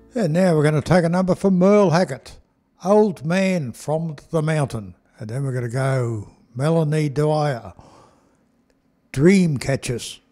And now we're going to take a number from Merle Haggard, Old Man from the Mountain. And then we're going to go Melanie Dwyer, Dream Catchers.